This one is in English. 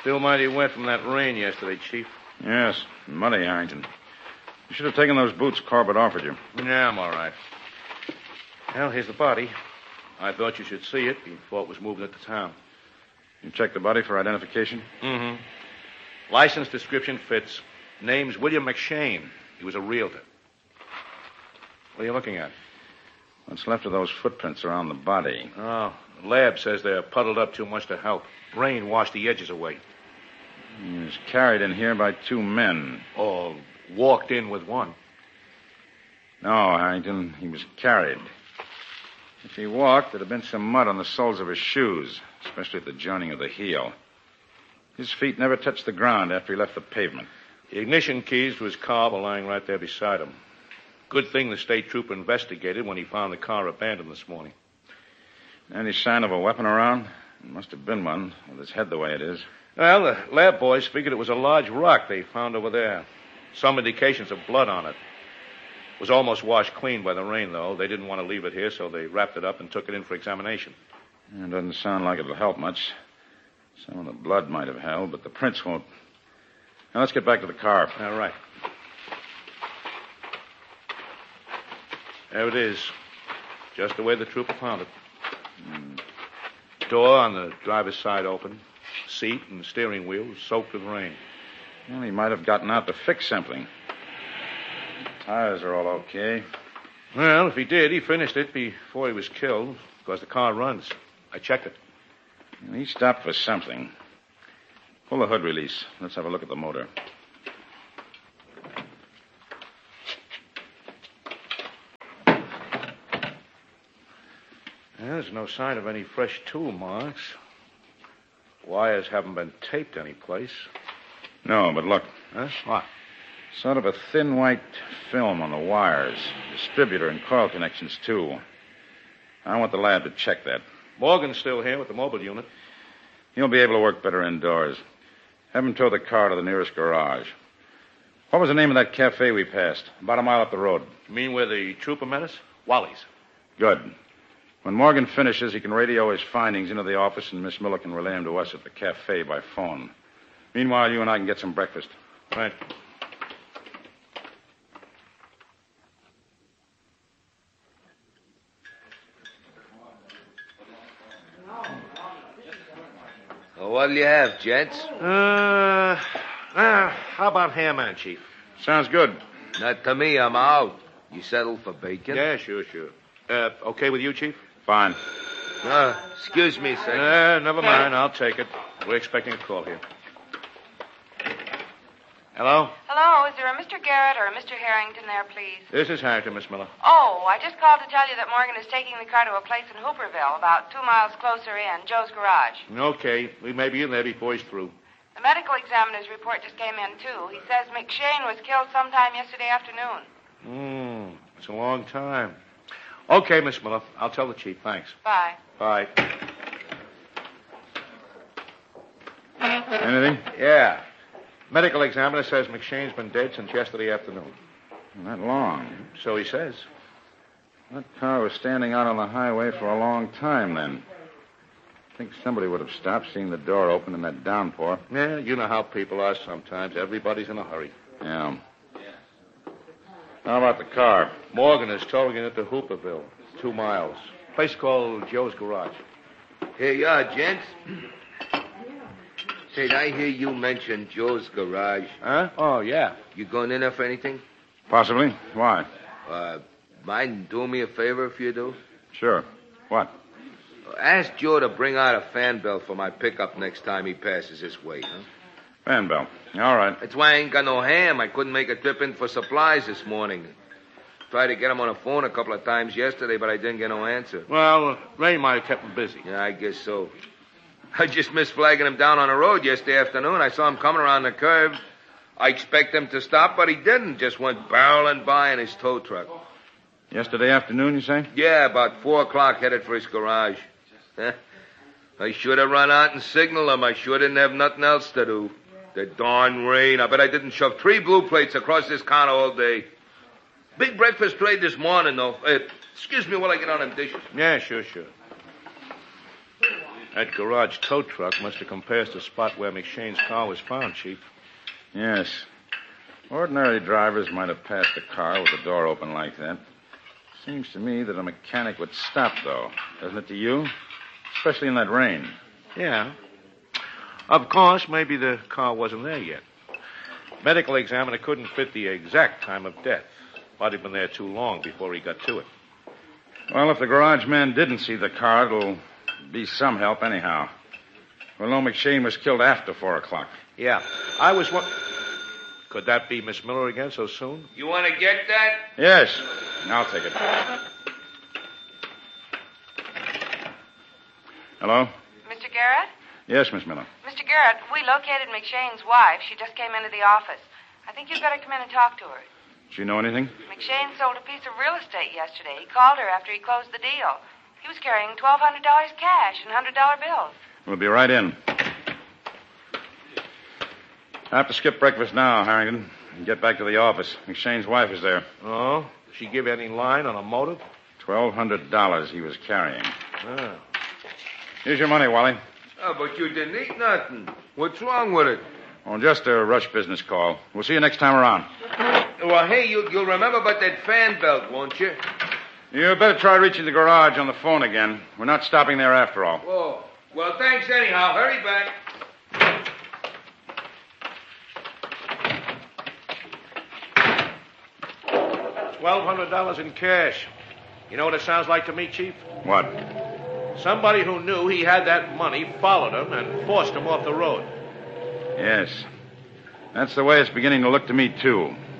Still mighty wet from that rain yesterday, Chief. Yes, muddy, Harrington. You should have taken those boots Corbett offered you. Yeah, I'm all right. Well, here's the body. I thought you should see it before it was moved into town. You checked the body for identification? Mm-hmm. License description fits. Name's William McShane. He was a realtor. What are you looking at? What's left of those footprints around the body? Oh, the lab says they're puddled up too much to help. Rain washed the edges away. He was carried in here by two men. Or walked in with one. No, Harrington, he was carried. If he walked, there'd have been some mud on the soles of his shoes, especially at the joining of the heel. His feet never touched the ground after he left the pavement. The ignition keys to his car were lying right there beside him. Good thing the state trooper investigated when he found the car abandoned this morning. Any sign of a weapon around? It must have been one, with his head the way it is. Well, the lab boys figured it was a large rock they found over there. Some indications of blood on it. It was almost washed clean by the rain, though. They didn't want to leave it here, so they wrapped it up and took it in for examination. It doesn't sound like it'll help much. Some of the blood might have held, but the prints won't. Now, let's get back to the car. All right. There it is. Just the way the trooper found it. Door on the driver's side open. Seat and steering wheel soaked with rain. Well, he might have gotten out to fix something. Tires are all okay. Well, if he did, he finished it before he was killed, because the car runs. I checked it. He stopped for something. Pull the hood release. Let's have a look at the motor. There's no sign of any fresh tool marks. Wires haven't been taped anyplace. No, but look. Huh? What? Sort of a thin white film on the wires. Distributor and coil connections, too. I want the lab to check that. Morgan's still here with the mobile unit. He'll be able to work better indoors. Have him tow the car to the nearest garage. What was the name of that cafe we passed? About a mile up the road. You mean where the trooper met us? Wally's. Good. When Morgan finishes, he can radio his findings into the office, and Miss Miller can relay them to us at the cafe by phone. Meanwhile, you and I can get some breakfast. Right. Well, what'll you have, gents? How about ham and Chief? Sounds good. Not to me, I'm out. You settled for bacon? Yeah, sure. Okay with you, Chief? Fine. Excuse me a second. Never mind. I'll take it. We're expecting a call here. Hello? Hello, is there a Mr. Garrett or a Mr. Harrington there, please? This is Harrington, Miss Miller. Oh, I just called to tell you that Morgan is taking the car to a place in Hooperville, about 2 miles closer in, Joe's garage. Okay. We may be in there before he's through. The medical examiner's report just came in, too. He says McShane was killed sometime yesterday afternoon. It's a long time. Okay, Miss Miller. I'll tell the chief. Thanks. Bye. Bye. Anything? Yeah. Medical examiner says McShane's been dead since yesterday afternoon. Not long. So he says. That car was standing out on the highway for a long time, then. I think somebody would have stopped, seeing the door open in that downpour. Yeah, you know how people are sometimes. Everybody's in a hurry. Yeah. How about the car? Morgan is towing it to Hooperville, 2 miles. Place called Joe's Garage. Here you are, gents. Say, did I hear you mention Joe's garage? Huh? Oh, yeah. You going in there for anything? Possibly. Why? Mind doing me a favor if you do? Sure. What? Ask Joe to bring out a fan belt for my pickup next time he passes this way, huh? Fan belt. All right. That's why I ain't got no ham. I couldn't make a trip in for supplies this morning. Tried to get him on the phone a couple of times yesterday, but I didn't get no answer. Well, rain might have kept him busy. Yeah, I guess so. I just missed flagging him down on the road yesterday afternoon. I saw him coming around the curve. I expect him to stop, but he didn't. Just went barreling by in his tow truck. Yesterday afternoon, you say? Yeah, about 4 o'clock, headed for his garage. I should have run out and signaled him. I sure didn't have nothing else to do. The darn rain. I bet I didn't shove 3 blue plates across this counter all day. Big breakfast trade this morning, though. Excuse me while I get on them dishes. Yeah, sure. That garage tow truck must have compassed the spot where McShane's car was found, Chief. Yes. Ordinary drivers might have passed the car with the door open like that. Seems to me that a mechanic would stop, though. Doesn't it to you? Especially in that rain. Yeah. Of course, maybe the car wasn't there yet. Medical examiner couldn't fit the exact time of death. Might have been there too long before he got to it. Well, if the garage man didn't see the car, it'll be some help anyhow. We'll know McShane was killed after 4 o'clock. Yeah. Could that be Miss Miller again so soon? You want to get that? Yes. I'll take it. Hello? Mr. Garrett? Yes, Miss Miller. Mr. Garrett, we located McShane's wife. She just came into the office. I think you'd better come in and talk to her. Does she know anything? McShane sold a piece of real estate yesterday. He called her after he closed the deal. He was carrying $1,200 cash and $100 bills. We'll be right in. I have to skip breakfast now, Harrington, and get back to the office. McShane's wife is there. Oh? Did she give you any line on a motive? $1,200 he was carrying. Oh. Here's your money, Wally. Oh, but you didn't eat nothing. What's wrong with it? Oh, just a rush business call. We'll see you next time around. Well, hey, you'll remember about that fan belt, won't you? You better try reaching the garage on the phone again. We're not stopping there after all. Oh, well, thanks anyhow. Hurry back. $1,200 in cash. You know what it sounds like to me, Chief? What? Somebody who knew he had that money followed him and forced him off the road. Yes. That's the way it's beginning to look to me, too.